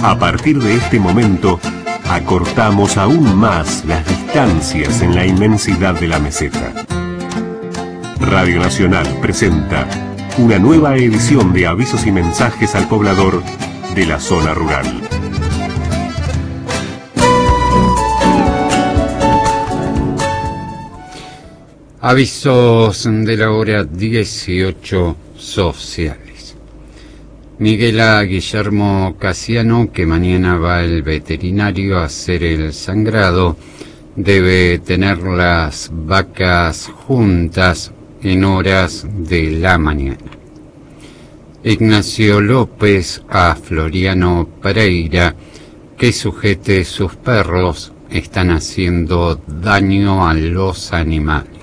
A partir de este momento, acortamos aún más las distancias en la inmensidad de la meseta. Radio Nacional presenta una nueva edición de avisos y mensajes al poblador de la zona rural. Avisos de la hora 18 sociales. Miguel A. Guillermo Casiano, que mañana va el veterinario a hacer el sangrado, debe tener las vacas juntas en horas de la mañana. Ignacio López a Floriano Pereira, que sujete sus perros, están haciendo daño a los animales.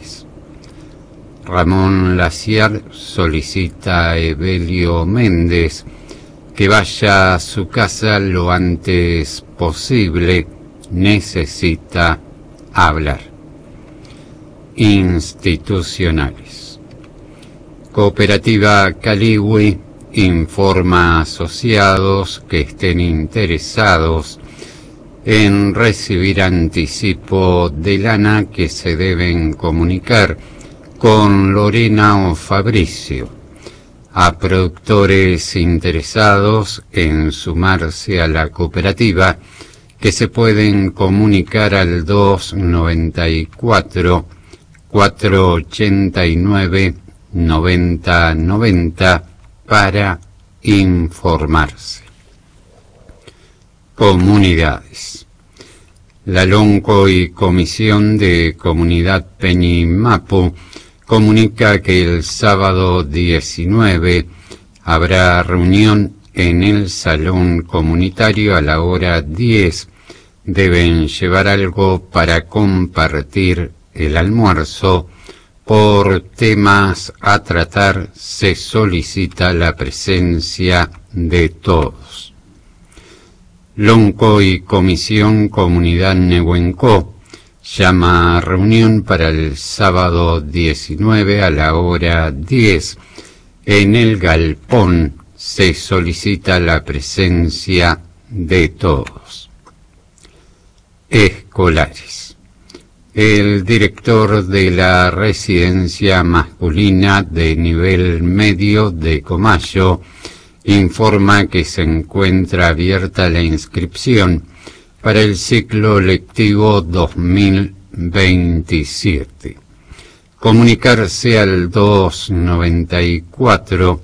Ramón Laciar solicita a Evelio Méndez que vaya a su casa lo antes posible, necesita hablar. Institucionales. Cooperativa Caliwi informa a asociados que estén interesados en recibir anticipo de lana que se deben comunicar con Lorena o Fabricio. A productores interesados en sumarse a la cooperativa, que se pueden comunicar al 294 489 9090 para informarse. Comunidades. La LONCO y Comisión de Comunidad Peñimapu comunica que el sábado 19 habrá reunión en el salón comunitario a la hora 10. Deben llevar algo para compartir el almuerzo. Por temas a tratar se solicita la presencia de todos. LONCO y Comisión Comunidad Nehuencó llama a reunión para el sábado 19 a la hora 10. En el galpón se solicita la presencia de todos. Escolares. El director de la residencia masculina de nivel medio de Comayo informa que se encuentra abierta la inscripción para el ciclo lectivo 2027. Comunicarse al 294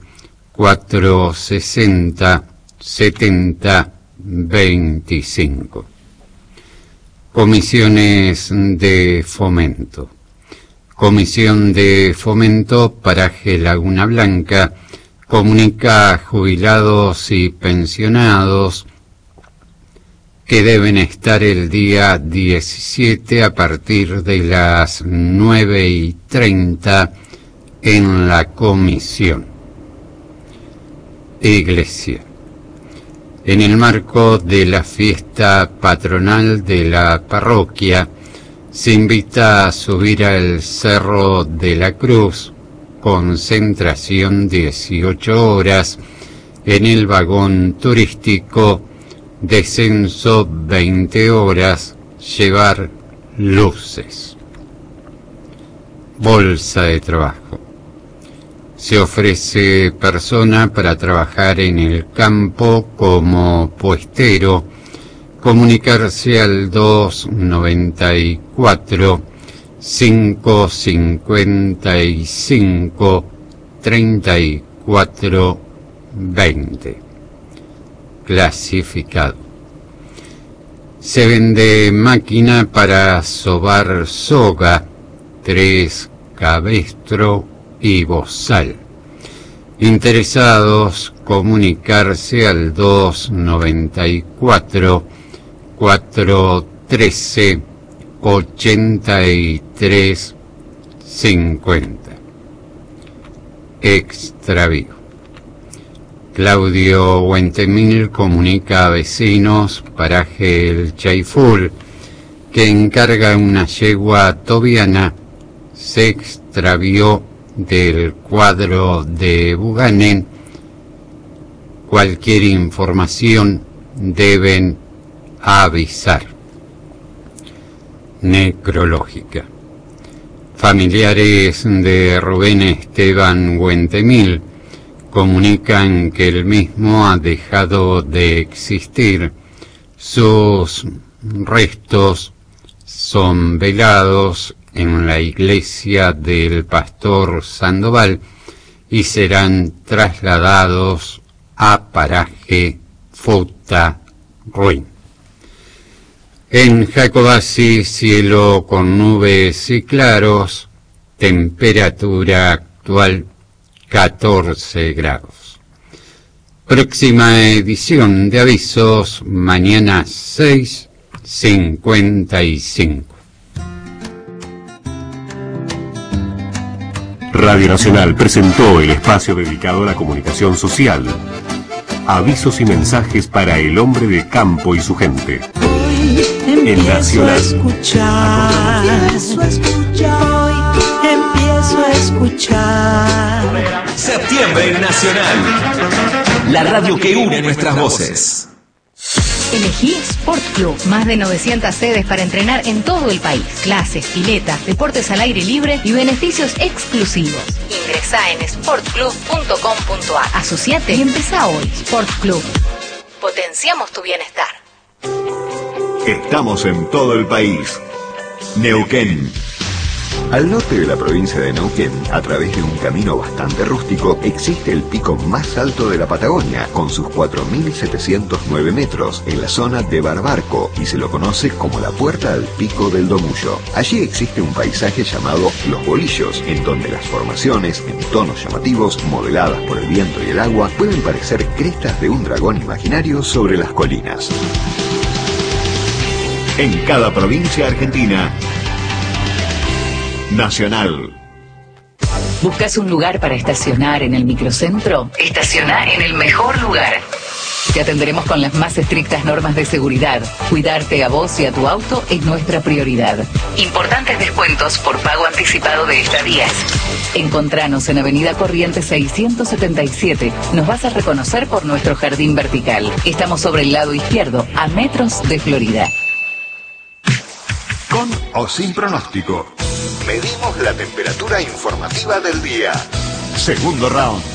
460 70 25. Comisiones de fomento. Comisión de Fomento Paraje Laguna Blanca comunica a jubilados y pensionados que deben estar el día 17 a partir de las 9:30 en la comisión. Iglesia. En el marco de la fiesta patronal de la parroquia, se invita a subir al Cerro de la Cruz, concentración 18 horas, en el vagón turístico, descenso 20 horas, llevar luces. Bolsa de trabajo. Se ofrece persona para trabajar en el campo como puestero. Comunicarse al 294 555 34 20. Clasificado. Se vende máquina para sobar soga, 3 cabestro y bozal. Interesados, comunicarse al 294 413 83 50. Extravío. Claudio Huentemil comunica a vecinos, paraje El Chaiful, que encarga una yegua tobiana, se extravió del cuadro de Buganen. Cualquier información deben avisar. Necrológica. Familiares de Rubén Esteban Huentemil comunican que el mismo ha dejado de existir. Sus restos son velados en la iglesia del Pastor Sandoval y serán trasladados a paraje Fota Ruin. En Jacobasi, cielo con nubes y claros, temperatura actual 14 grados. Próxima edición de avisos, mañana 6:55. Radio Nacional presentó el espacio dedicado a la comunicación social. Avisos y mensajes para el hombre de campo y su gente. En Nacional. Empiezo a escuchar. Septiembre en Nacional. La radio que une nuestras voces. Elegí Sport Club. Más de 900 sedes para entrenar en todo el país. Clases, piletas, deportes al aire libre y beneficios exclusivos. Ingresá en sportclub.com.ar. Asociate y empezá hoy. Sport Club. Potenciamos tu bienestar. Estamos en todo el país. Neuquén. Al norte de la provincia de Neuquén, a través de un camino bastante rústico, existe el pico más alto de la Patagonia, con sus 4.709 metros, en la zona de Barbarco, y se lo conoce como la Puerta al Pico del Domullo. Allí existe un paisaje llamado Los Bolillos, en donde las formaciones, en tonos llamativos, modeladas por el viento y el agua, pueden parecer crestas de un dragón imaginario sobre las colinas. En cada provincia argentina, Nacional. ¿Buscas un lugar para estacionar en el microcentro? Estaciona en el mejor lugar. Te atenderemos con las más estrictas normas de seguridad. Cuidarte a vos y a tu auto es nuestra prioridad. Importantes descuentos por pago anticipado de estadías. Encontranos en Avenida Corrientes 677. Nos vas a reconocer por nuestro jardín vertical. Estamos sobre el lado izquierdo, a metros de Florida. Con o sin pronóstico. Medimos la temperatura informativa del día. Segundo round.